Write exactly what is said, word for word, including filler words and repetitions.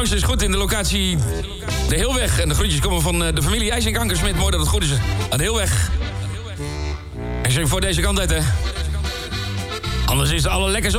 is goed in de locatie De Heelweg. En de groetjes komen van de familie IJsink Ankersmit. Mooi dat het goed is aan de Heelweg. En zeg voor deze kant uit, hè. Anders is het alle lekkers op.